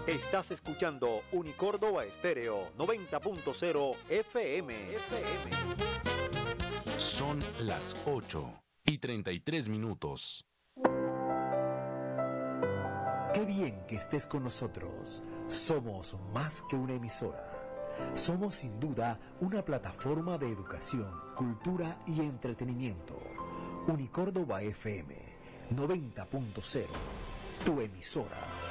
Estás escuchando Unicórdoba Estéreo 90.0 FM. Son las 8:33. Qué bien que estés con nosotros. Somos más que una emisora. Somos sin duda una plataforma de educación, cultura y entretenimiento. Unicórdoba FM 90.0, tu emisora.